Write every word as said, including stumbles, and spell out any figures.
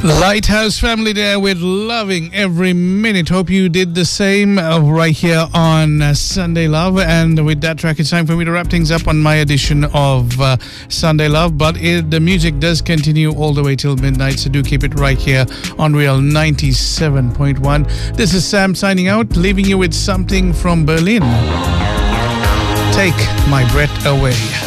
Lighthouse family there with Loving Every Minute. Hope you did the same uh, right here on uh, Sunday Love. And with that track, it's time for me to wrap things up on my edition of uh, Sunday Love. But it, the music does continue all the way till midnight, so do keep it right here on Real ninety-seven point one. This is Sam signing out, leaving you with something from Berlin. Take My Breath Away.